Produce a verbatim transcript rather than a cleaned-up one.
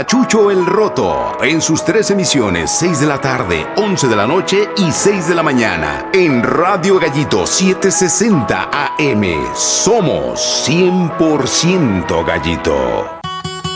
Chucho el Roto, en sus tres emisiones, seis de la tarde, once de la noche y seis de la mañana, en Radio Gallito setecientos sesenta A M. Somos cien por ciento Gallito.